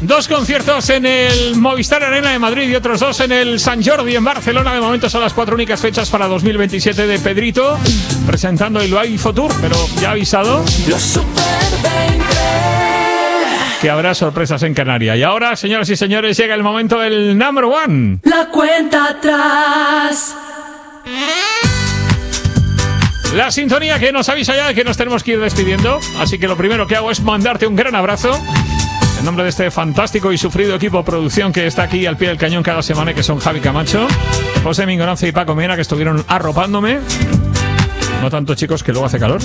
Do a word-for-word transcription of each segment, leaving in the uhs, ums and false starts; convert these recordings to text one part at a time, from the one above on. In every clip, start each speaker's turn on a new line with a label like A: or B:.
A: Dos conciertos en el Movistar Arena de Madrid y otros dos en el Sant Jordi en Barcelona. De momento son las cuatro únicas fechas para dos mil veintisiete de Pedrito, presentando el Live Future, pero ya ha avisado que habrá sorpresas en Canarias. Y ahora, señoras y señores, llega el momento del number one.
B: La cuenta atrás.
A: La sintonía que nos avisa ya de que nos tenemos que ir despidiendo. Así que lo primero que hago es mandarte un gran abrazo en nombre de este fantástico y sufrido equipo de producción que está aquí al pie del cañón cada semana, que son Javi Camacho, José Mingoranza y Paco Mena, que estuvieron arropándome. No tanto, chicos, que luego hace calor.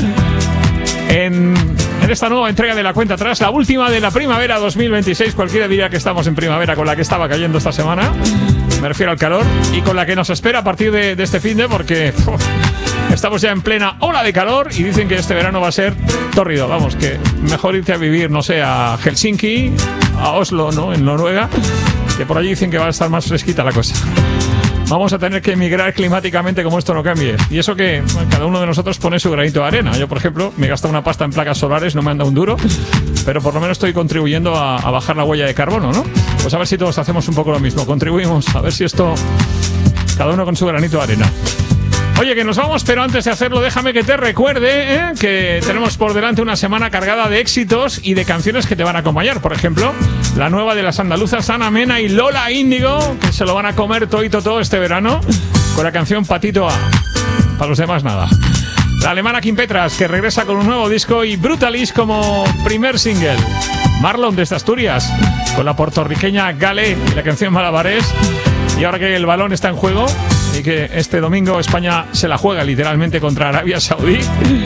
A: En, en esta nueva entrega de La Cuenta Atrás, la última de la primavera dos mil veintiséis. Cualquiera diría que estamos en primavera con la que estaba cayendo esta semana. Me refiero al calor. Y con la que nos espera a partir de, de este finde, porque uf, estamos ya en plena ola de calor y dicen que este verano va a ser tórrido. Vamos, que mejor irte a vivir, no sé, a Helsinki, a Oslo, ¿no? En Noruega, que por allí dicen que va a estar más fresquita la cosa. Vamos a tener que emigrar climáticamente como esto no cambie. Y eso que cada uno de nosotros pone su granito de arena. Yo, por ejemplo, me he gastado una pasta en placas solares, no me han dado un duro, pero por lo menos estoy contribuyendo a, a bajar la huella de carbono, ¿no? Pues a ver si todos hacemos un poco lo mismo. Contribuimos, a ver si esto, cada uno con su granito de arena. Oye, que nos vamos, pero antes de hacerlo déjame que te recuerde ¿eh? que tenemos por delante una semana cargada de éxitos y de canciones que te van a acompañar. Por ejemplo, la nueva de las andaluzas Ana Mena y Lola Índigo, que se lo van a comer todito todo este verano con la canción Patito A. Para los demás nada. La alemana Kim Petras, que regresa con un nuevo disco, y Brutalis como primer single. Marlon desde Asturias con la puertorriqueña Gale y la canción Malabares. Y ahora que el balón está en juego y que este domingo España se la juega literalmente contra Arabia Saudí,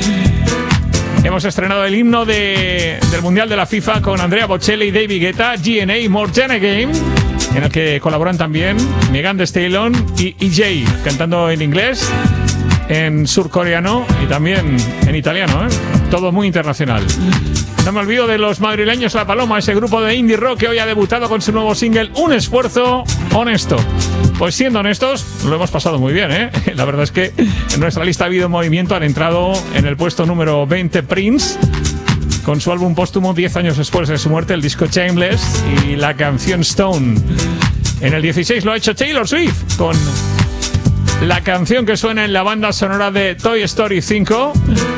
A: hemos estrenado el himno de, del Mundial de la FIFA con Andrea Bocelli y David Guetta, G N A More Than a Game, en el que colaboran también Megan Thee Stallion y E J, cantando en inglés, en surcoreano y también en italiano, ¿eh? Todo muy internacional. No me olvido de los madrileños La Paloma, ese grupo de indie rock que hoy ha debutado con su nuevo single Un Esfuerzo Honesto. Pues siendo honestos, lo hemos pasado muy bien, ¿eh? La verdad es que en nuestra lista ha habido movimiento. Han entrado en el puesto número veinte Prince, con su álbum póstumo diez años después de su muerte, el disco Shameless y la canción Stone. En el dieciséis lo ha hecho Taylor Swift, con la canción que suena en la banda sonora de Toy Story cinco.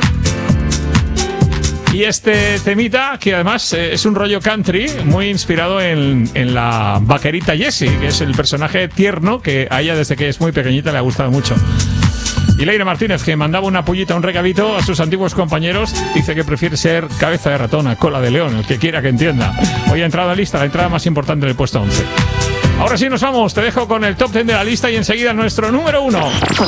A: Y este temita, que además eh, es un rollo country, muy inspirado en, en la vaquerita Jessie, que es el personaje tierno que a ella desde que es muy pequeñita le ha gustado mucho. Y Leire Martínez, que mandaba una pullita, un recadito a sus antiguos compañeros, dice que prefiere ser cabeza de ratón a cola de león, el que quiera que entienda. Hoy ha entrado a la lista, la entrada más importante del puesto once. Ahora sí nos vamos, te dejo con el top diez de la lista y enseguida nuestro número uno.